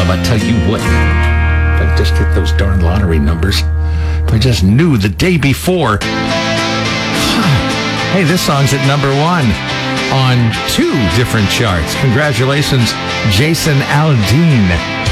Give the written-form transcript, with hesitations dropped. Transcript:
I'll tell you what. If I just get those darn lottery numbers. If I just knew the day before. Hey, this song's at number 1 on 2 different charts. Congratulations, Jason Aldean.